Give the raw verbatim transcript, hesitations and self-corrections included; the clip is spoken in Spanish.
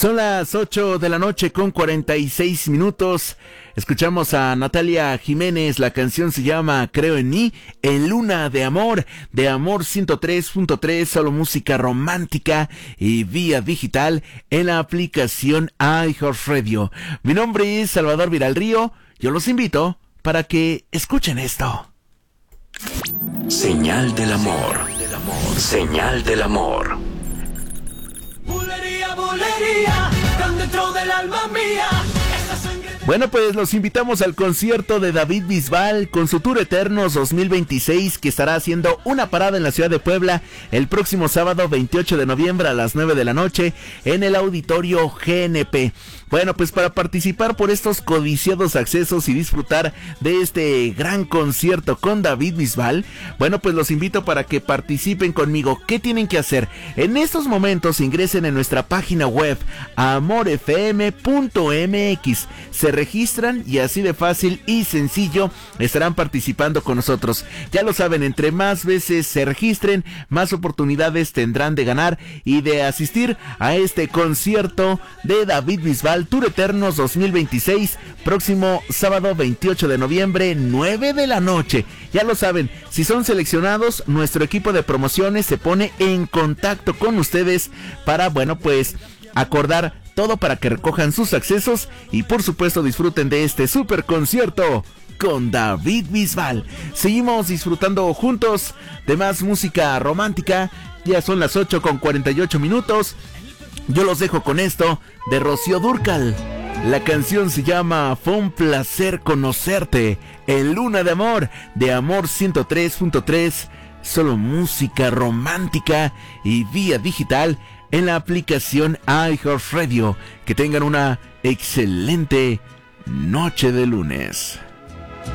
Son las ocho de la noche con cuarenta y seis minutos. Escuchamos a Natalia Jiménez, la canción se llama Creo en mí, en Luna de Amor, de Amor ciento tres punto tres, solo música romántica y vía digital en la aplicación iHeartRadio. Mi nombre es Salvador Viralrío, yo los invito para que escuchen esto. Señal del amor, señal del amor. Bulería, bulería, tan dentro del alma mía. Bueno, pues los invitamos al concierto de David Bisbal con su Tour Eternos dos mil veintiséis, que estará haciendo una parada en la ciudad de Puebla el próximo sábado veintiocho de noviembre a las nueve de la noche en el Auditorio G N P. Bueno, pues para participar por estos codiciados accesos y disfrutar de este gran concierto con David Bisbal, bueno, pues los invito para que participen conmigo. ¿Qué tienen que hacer? En estos momentos ingresen en nuestra página web amor f m punto m x, se registran y así de fácil y sencillo estarán participando con nosotros. Ya lo saben, entre más veces se registren, más oportunidades tendrán de ganar y de asistir a este concierto de David Bisbal Tour Eternos dos mil veintiséis, próximo sábado veintiocho de noviembre, nueve de la noche. Ya lo saben, si son seleccionados, nuestro equipo de promociones se pone en contacto con ustedes para, bueno, pues acordar todo para que recojan sus accesos y por supuesto disfruten de este super concierto con David Bisbal. Seguimos disfrutando juntos de más música romántica. Ya son las ocho con cuarenta y ocho minutos. Yo los dejo con esto de Rocío Dúrcal. La canción se llama Fue un placer conocerte, en Luna de Amor, de Amor ciento tres punto tres, solo música romántica y vía digital en la aplicación iHeartRadio. Que tengan una excelente noche de lunes.